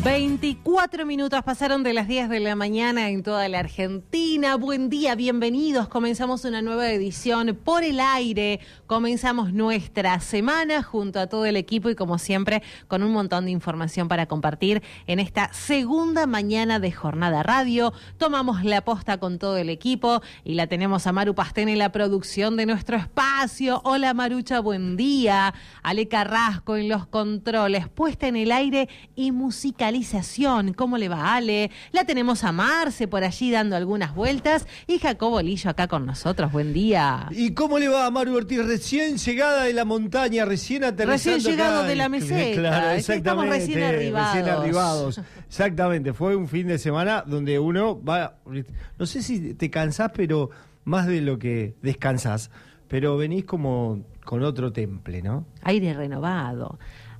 24 minutos pasaron de las 10 de la mañana en toda la Argentina. Buen día, bienvenidos. Comenzamos una nueva edición por el aire. Comenzamos nuestra semana junto a todo el equipo y como siempre con un montón de información para compartir en esta segunda mañana de Jornada Radio. Tomamos la posta con todo el equipo y la tenemos a Maru Pastén en la producción de nuestro espacio. Hola Marucha, buen día. Ale Carrasco en los controles, puesta en el aire y musicalización. ¿Cómo le va, Ale? La tenemos a Marce por allí dando algunas vueltas y Jacobo Lillo acá con nosotros. Buen día. ¿Y cómo le va a Maru Ortiz? Recién llegada de la montaña, recién aterrizando. Recién llegado acá. de la meseta. Claro, exactamente. Estamos recién arribados. Exactamente. Fue un fin de semana donde uno va... No sé si te cansás, pero más de lo que descansás. Pero venís como con otro temple, ¿no? Aire renovado.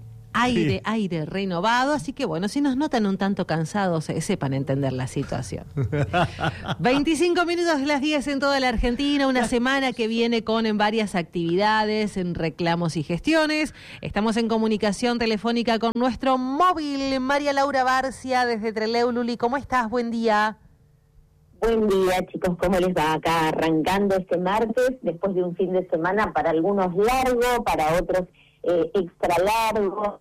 Aire renovado, así que bueno, si nos notan un tanto cansados, sepan entender la situación. 25 minutos de las 10 en toda la Argentina, una semana que viene con varias actividades, en reclamos y gestiones. Estamos en comunicación telefónica con nuestro móvil, María Laura Barcia, desde Trelew. Luli, ¿cómo estás? Buen día. Buen día, chicos, ¿cómo les va? Acá arrancando este martes, después de un fin de semana para algunos largo, para otros extra largo,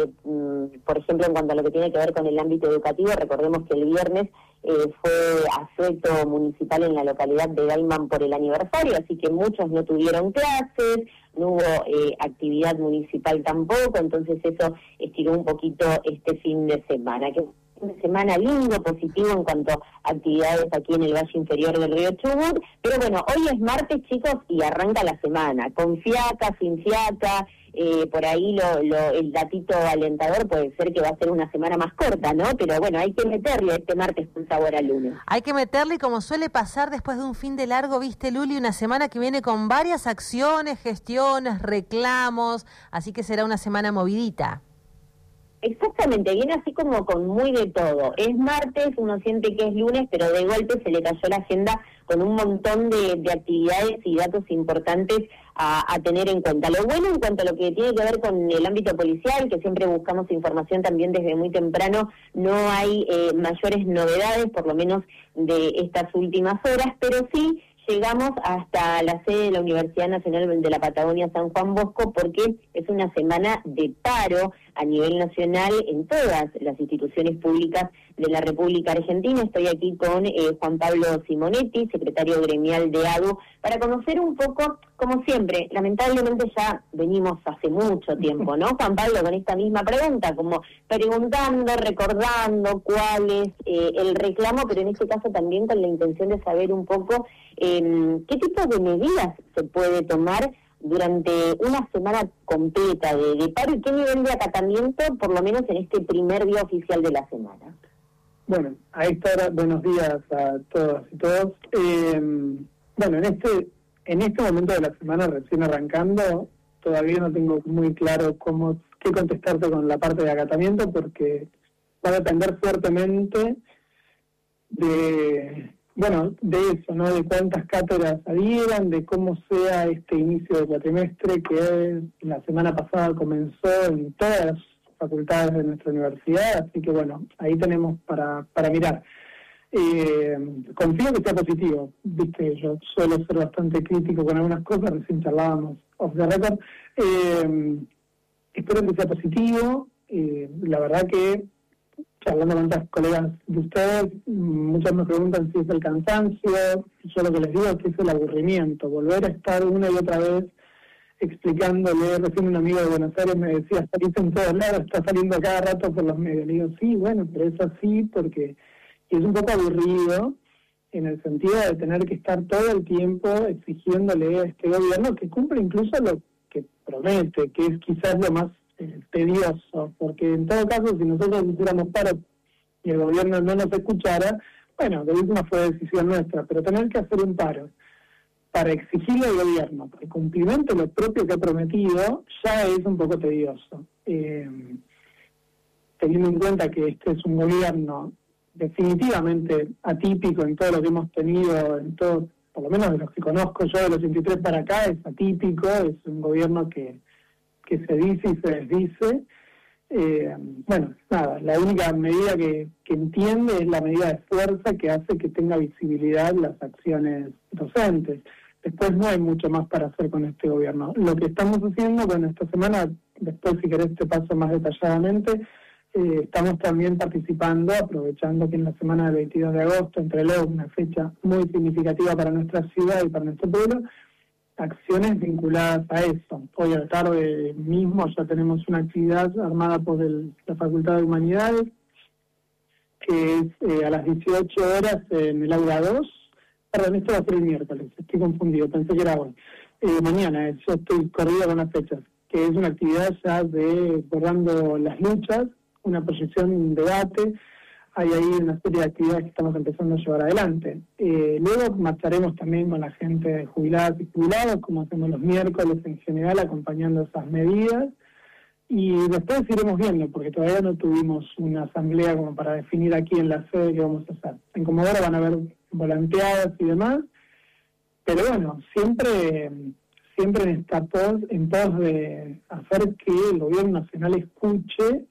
por ejemplo, en cuanto a lo que tiene que ver con el ámbito educativo, recordemos que el viernes fue asueto municipal en la localidad de Gaiman por el aniversario, así que muchos no tuvieron clases, no hubo actividad municipal tampoco, entonces eso estiró un poquito este fin de semana, que una semana lindo, positivo en cuanto a actividades aquí en el Valle Inferior del Río Chubut, pero bueno, hoy es martes, chicos, y arranca la semana, con fiaca, sin fiaca. Por ahí el datito alentador puede ser que va a ser una semana más corta, ¿no? Pero bueno, hay que meterle este martes con sabor a lunes. Hay que meterle, como suele pasar después de un fin de largo, viste, Luli, una semana que viene con varias acciones, gestiones, reclamos, así que será una semana movidita. Exactamente, viene así como con muy de todo. Es martes, uno siente que es lunes, pero de golpe se le cayó la agenda con un montón de actividades y datos importantes a tener en cuenta. Lo bueno en cuanto a lo que tiene que ver con el ámbito policial, que siempre buscamos información también desde muy temprano, no hay mayores novedades, por lo menos de estas últimas horas, pero sí llegamos hasta la sede de la Universidad Nacional de la Patagonia San Juan Bosco porque es una semana de paro a nivel nacional en todas las instituciones públicas de la República Argentina. Estoy aquí con Juan Pablo Simonetti, secretario gremial de ADU, para conocer un poco, como siempre, lamentablemente ya venimos hace mucho tiempo, ¿no, Juan Pablo, con esta misma pregunta, como preguntando, recordando cuál es el reclamo, pero en este caso también con la intención de saber un poco qué tipo de medidas se puede tomar durante una semana completa de paro y qué nivel de acatamiento, por lo menos en este primer día oficial de la semana. Bueno, a esta hora, buenos días a todas y todos. Bueno, en este momento de la semana recién arrancando, todavía no tengo muy claro qué contestarte con la parte de acatamiento, porque va a depender fuertemente de eso, ¿no? De cuántas cátedras adhieran, de cómo sea este inicio de cuatrimestre que la semana pasada comenzó en todas las facultades de nuestra universidad, así que bueno, ahí tenemos para mirar. Confío que sea positivo, viste, yo suelo ser bastante crítico con algunas cosas, recién charlábamos off the record, espero que sea positivo, la verdad que hablando con otras colegas de ustedes, muchos me preguntan si es el cansancio, yo lo que les digo es que es el aburrimiento, volver a estar una y otra vez explicándole. Recién un amigo de Buenos Aires me decía, salís en todos lados, está saliendo a cada rato por los medios. Le digo, sí, bueno, pero es así porque es un poco aburrido en el sentido de tener que estar todo el tiempo exigiéndole a este gobierno que cumpla incluso lo que promete, que es quizás lo más tedioso, porque en todo caso si nosotros hiciéramos paro y el gobierno no nos escuchara, bueno, de última fue decisión nuestra, pero tener que hacer un paro para exigirle al gobierno que cumplimente lo propio que ha prometido ya es un poco tedioso, teniendo en cuenta que este es un gobierno definitivamente atípico en todo lo que hemos tenido, en todo, por lo menos de los que conozco yo de los 83 para acá, es atípico, es un gobierno que se dice y se desdice, Bueno, nada, la única medida que entiende es la medida de fuerza que hace que tenga visibilidad las acciones docentes. Después no hay mucho más para hacer con este gobierno. Lo que estamos haciendo, bueno, esta semana, después si querés te paso más detalladamente, estamos también participando, aprovechando que en la semana del 22 de agosto, entre luego una fecha muy significativa para nuestra ciudad y para nuestro pueblo, acciones vinculadas a eso. Hoy a la tarde mismo ya tenemos una actividad armada por la Facultad de Humanidades, que es a las 18 horas en el aula 2. Perdón, esto va a ser el miércoles, estoy confundido, pensé que era hoy. Mañana, yo estoy corrido con las fechas, que es una actividad ya de Borrando las Luchas, una proyección, un debate. Hay ahí una serie de actividades que estamos empezando a llevar adelante. Luego marcharemos también con la gente de jubiladas y jubilados, como hacemos los miércoles en general, acompañando esas medidas. Y después iremos viendo, porque todavía no tuvimos una asamblea como para definir aquí en la sede qué vamos a hacer. En Comodoro van a haber volanteadas y demás, pero bueno, siempre en pos de hacer que el gobierno nacional escuche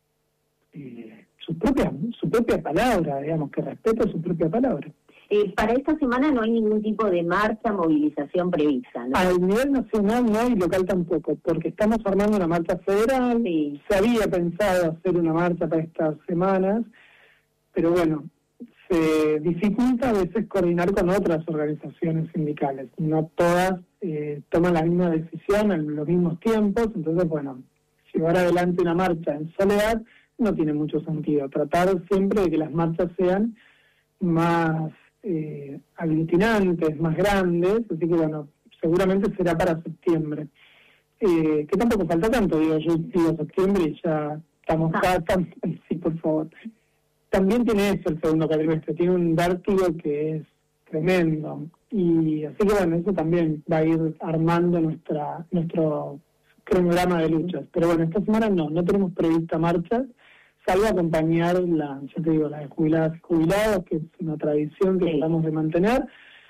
su propia palabra, digamos, que respete su propia palabra. Para esta semana no hay ningún tipo de marcha, movilización prevista, ¿no? A nivel nacional no hay, local tampoco, porque estamos armando una marcha federal. Sí. Se había pensado hacer una marcha para estas semanas, pero bueno, se dificulta a veces coordinar con otras organizaciones sindicales. No todas toman la misma decisión en los mismos tiempos, entonces bueno, llevar adelante una marcha en soledad no tiene mucho sentido. Tratar siempre de que las marchas sean más aglutinantes, más grandes, así que bueno, seguramente será para septiembre. Que tampoco falta tanto, yo digo septiembre y ya estamos sí, por favor. También tiene eso el segundo cuatrimestre, tiene un vértigo que es tremendo, y así que bueno, eso también va a ir armando nuestro cronograma de luchas. Pero bueno, esta semana no tenemos prevista marchas, salvo acompañar la de jubiladas y jubilados, que es una tradición que tratamos de mantener,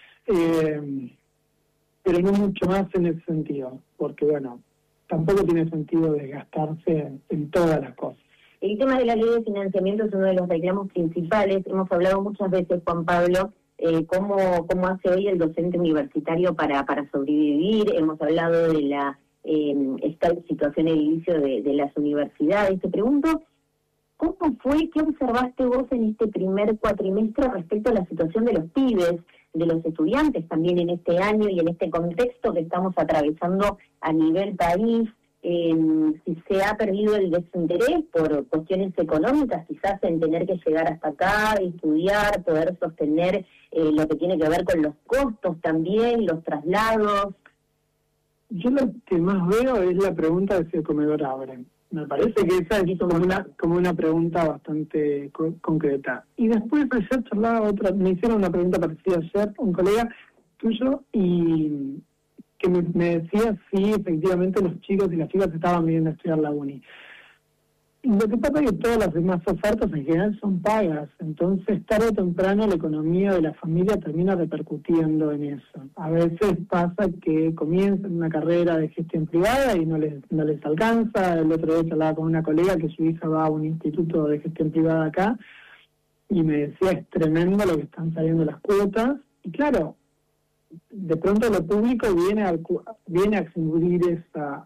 pero no mucho más en ese sentido, porque bueno, tampoco tiene sentido desgastarse en todas las cosas. El tema de la ley de financiamiento es uno de los reclamos principales. Hemos hablado muchas veces, Juan Pablo, cómo hace hoy el docente universitario para sobrevivir. Hemos hablado de esta situación edilicio de las universidades. Te pregunto, ¿cómo fue, qué observaste vos en este primer cuatrimestre respecto a la situación de los pibes, de los estudiantes también en este año y en este contexto que estamos atravesando a nivel país? Si se ha perdido el desinterés por cuestiones económicas, quizás en tener que llegar hasta acá, estudiar, poder sostener lo que tiene que ver con los costos también, los traslados. Yo lo que más veo es la pregunta de si el comedor abre. Me parece que esa es como una pregunta bastante concreta. Y después ayer charlaba me hicieron una pregunta parecida ayer, un colega tuyo, y que me decía si efectivamente los chicos y las chicas estaban viniendo a estudiar la uni. Lo que pasa es que todas las demás ofertas en general son pagas, entonces tarde o temprano la economía de la familia termina repercutiendo en eso. A veces pasa que comienzan una carrera de gestión privada y no les alcanza. El otro día hablaba con una colega que su hija va a un instituto de gestión privada acá y me decía, es tremendo lo que están saliendo las cuotas, y claro, de pronto lo público viene a cubrir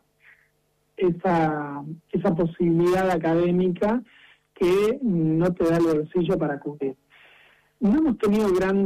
esa posibilidad académica que no te da el bolsillo para cubrir. No hemos tenido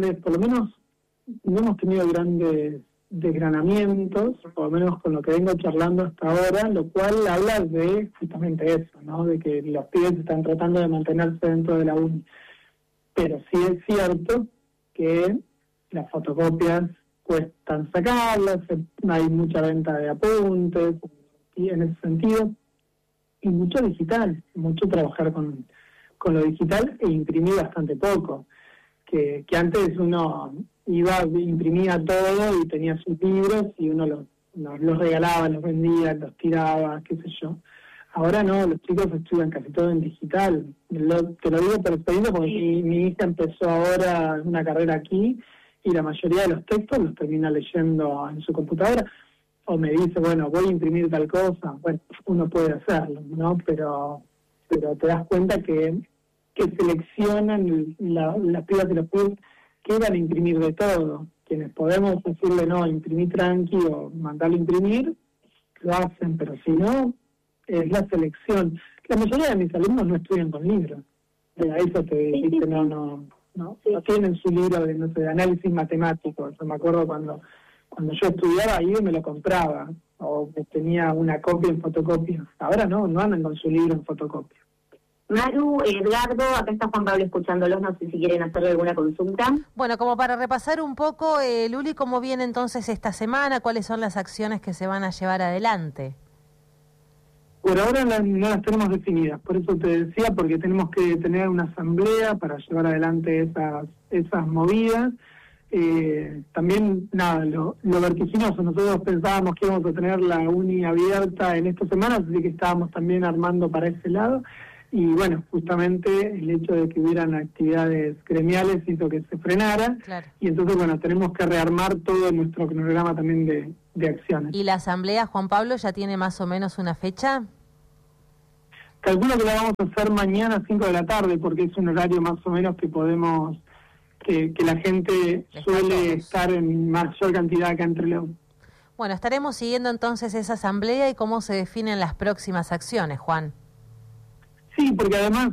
grandes desgranamientos, por lo menos con lo que vengo charlando hasta ahora, lo cual habla de justamente eso, ¿no? De que los pibes están tratando de mantenerse dentro de la uni. Pero sí es cierto que las fotocopias cuestan sacarlas, hay mucha venta de apuntes, y en ese sentido, y mucho digital, mucho trabajar con lo digital e imprimir bastante poco, que antes uno imprimía todo y tenía sus libros y uno los regalaba, los vendía, los tiraba, qué sé yo. Ahora no, los chicos estudian casi todo en digital. Te lo digo por experiencia porque mi hija empezó ahora una carrera aquí y la mayoría de los textos los termina leyendo en su computadora. o me dice, bueno, voy a imprimir tal cosa, bueno, uno puede hacerlo, ¿no? Pero te das cuenta que seleccionan las pibas y los pibes que van a imprimir de todo. Quienes podemos decirle, no, imprimir tranqui o mandarlo a imprimir, lo hacen, pero si no, es la selección. La mayoría de mis alumnos no estudian con libros. A eso te dice, no tienen su libro de análisis matemático. Yo me acuerdo cuando yo estudiaba ahí me lo compraba, o tenía una copia en fotocopia. Ahora no andan con su libro en fotocopia. Maru, Edgardo, acá está Juan Pablo escuchándolos, no sé si quieren hacerle alguna consulta. Bueno, como para repasar un poco, Luli, ¿cómo viene entonces esta semana? ¿Cuáles son las acciones que se van a llevar adelante? Por ahora no las tenemos definidas, por eso te decía, porque tenemos que tener una asamblea para llevar adelante esas movidas. También, lo vertiginoso, nosotros pensábamos que íbamos a tener la uni abierta en esta semana, así que estábamos también armando para ese lado. Y bueno, justamente el hecho de que hubieran actividades gremiales hizo que se frenara. Claro. Y entonces, bueno, tenemos que rearmar todo nuestro cronograma también de acciones. ¿Y la asamblea, Juan Pablo, ya tiene más o menos una fecha? Calculo que la vamos a hacer mañana a 5 de la tarde, porque es un horario más o menos que podemos, que la gente suele estar en mayor cantidad acá en Trelew. Bueno, estaremos siguiendo entonces esa asamblea y cómo se definen las próximas acciones, Juan. Sí, porque además,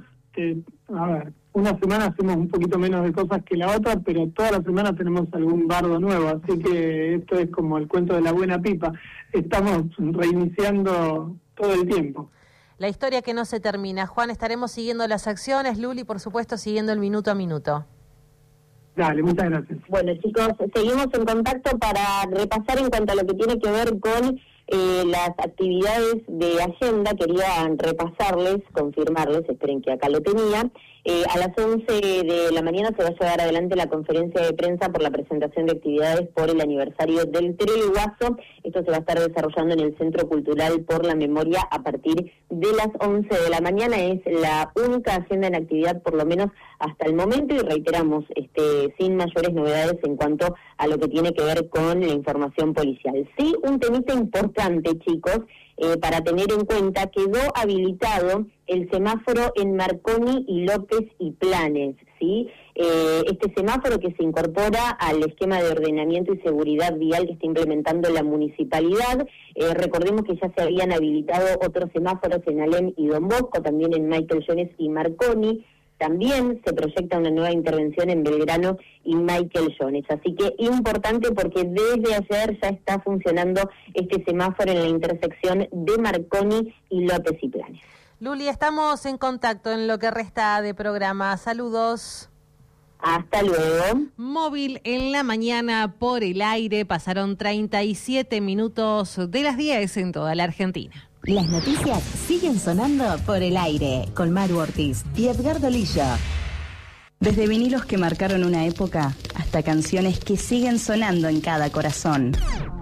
una semana hacemos un poquito menos de cosas que la otra, pero toda la semana tenemos algún bardo nuevo, así que esto es como el cuento de la buena pipa. Estamos reiniciando todo el tiempo. La historia que no se termina. Juan, estaremos siguiendo las acciones, Luli, por supuesto, siguiendo el minuto a minuto. Dale, muchas gracias. Bueno, chicos, seguimos en contacto para repasar en cuanto a lo que tiene que ver con las actividades de agenda. Quería repasarles, confirmarles, esperen que acá lo tenía. A las 11 de la mañana se va a llevar adelante la conferencia de prensa por la presentación de actividades por el aniversario del Treguazo. Esto se va a estar desarrollando en el Centro Cultural por la Memoria a partir de las 11 de la mañana. Es la única agenda en actividad, por lo menos hasta el momento, y reiteramos, sin mayores novedades en cuanto a lo que tiene que ver con la información policial. Sí, un temita importante, chicos, para tener en cuenta: quedó habilitado el semáforo en Marconi y López y Planes, ¿sí? Este semáforo que se incorpora al esquema de ordenamiento y seguridad vial que está implementando la municipalidad. Recordemos que ya se habían habilitado otros semáforos en Alem y Don Bosco, también en Michael Jones y Marconi. También se proyecta una nueva intervención en Belgrano y Michael Jones. Así que importante, porque desde ayer ya está funcionando este semáforo en la intersección de Marconi y López y Planes. Luli, estamos en contacto en lo que resta de programa. Saludos. Hasta luego. Móvil en la mañana por el aire. Pasaron 37 minutos de las 10 en toda la Argentina. Las noticias siguen sonando por el aire con Maru Ortiz y Edgardo Lillo. Desde vinilos que marcaron una época hasta canciones que siguen sonando en cada corazón.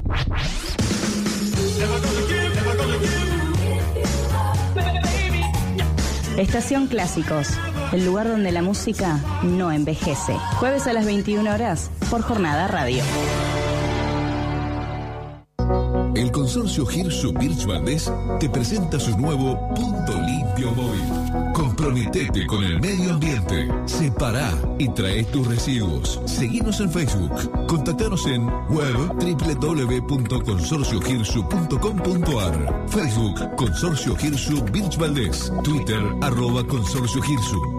Estación Clásicos, el lugar donde la música no envejece. Jueves a las 21 horas por Jornada Radio. El consorcio Hirsu Birch Valdés te presenta su nuevo Punto Limpio Móvil. Comprometete con el medio ambiente. Separá y trae tus residuos. Seguinos en Facebook. Contactanos en web www.consorciohirsu.com.ar. Facebook Consorcio Hirsu Birch Valdés. Twitter @Consorcio Hirsu.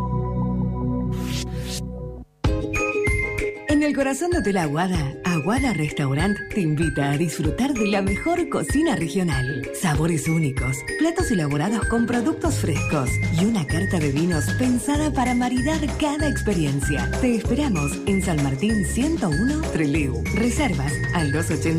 En el corazón de Hotel Aguada, Aguada Restaurant te invita a disfrutar de la mejor cocina regional. Sabores únicos, platos elaborados con productos frescos y una carta de vinos pensada para maridar cada experiencia. Te esperamos en San Martín 101, Trelew. Reservas al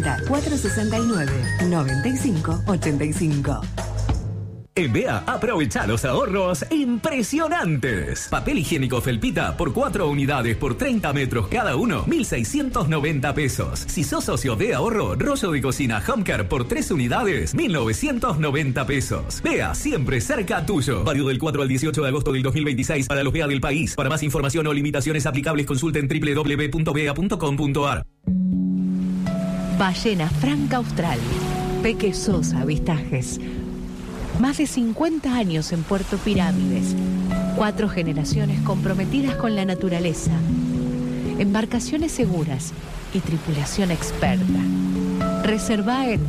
280-469-9585. En BEA, aprovecha los ahorros impresionantes. Papel higiénico Felpita por 4 unidades por 30 metros cada uno, 1.690 pesos. Si sos socio de ahorro, rollo de cocina Homecare por 3 unidades, 1.990 pesos. BEA, siempre cerca tuyo. Válido del 4 al 18 de agosto del 2026 para los BEA del país. Para más información o limitaciones aplicables, consulten www.bea.com.ar. Ballena franca austral. Peque Sosa Avistajes. Más de 50 años en Puerto Pirámides. 4 generaciones comprometidas con la naturaleza. Embarcaciones seguras y tripulación experta. Reserva en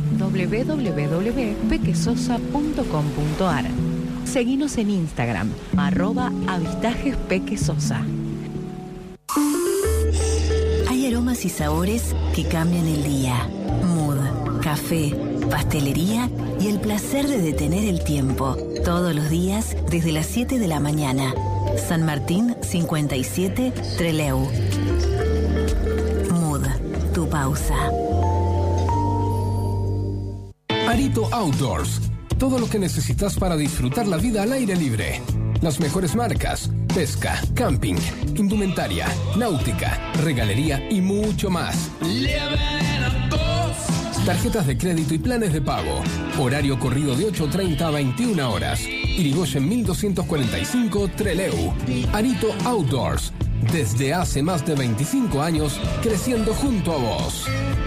www.pequesosa.com.ar. Seguinos en Instagram, @avistajespquesosa. Hay aromas y sabores que cambian el día. Mood, café, pastelería y el placer de detener el tiempo. Todos los días desde las 7 de la mañana. San Martín 57, Trelew. Mood, tu pausa. Arito Outdoors. Todo lo que necesitas para disfrutar la vida al aire libre. Las mejores marcas, pesca, camping, indumentaria, náutica, regalería y mucho más. Tarjetas de crédito y planes de pago. Horario corrido de 8:30 a 21 horas. Irigoyen 1245 Trelew. Arito Outdoors. Desde hace más de 25 años, creciendo junto a vos.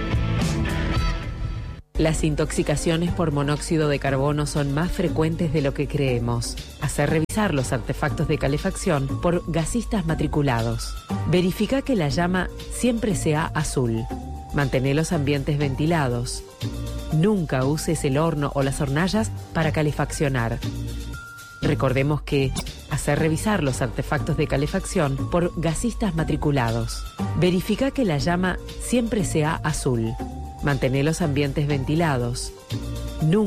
Las intoxicaciones por monóxido de carbono son más frecuentes de lo que creemos. Hacer revisar los artefactos de calefacción por gasistas matriculados. Verifica que la llama siempre sea azul. Mantén los ambientes ventilados. Nunca uses el horno o las hornallas para calefaccionar. Recordemos que hacer revisar los artefactos de calefacción por gasistas matriculados. Verifica que la llama siempre sea azul. Mantén los ambientes ventilados. Nunca